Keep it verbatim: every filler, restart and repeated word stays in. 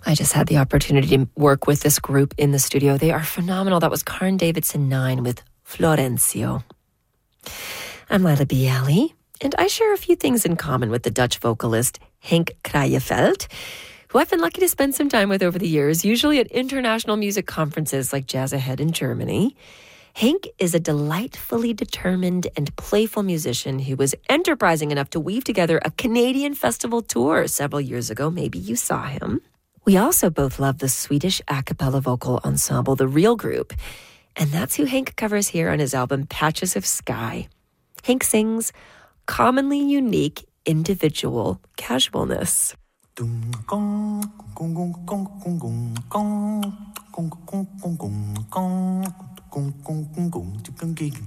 I just had the opportunity to work with this group in the studio. They are phenomenal. That was Karn Davidson nine with Florencio. I'm Lila Bialy, and I share a few things in common with the Dutch vocalist Henk Kraaienfeld, who I've been lucky to spend some time with over the years, usually at international music conferences like Jazz Ahead in Germany. Henk is a delightfully determined and playful musician who was enterprising enough to weave together a Canadian festival tour several years ago. Maybe you saw him. We also both love the Swedish a cappella vocal ensemble, The Real Group, and that's who Henk covers here on his album Patches of Sky. Henk sings commonly unique individual casualness.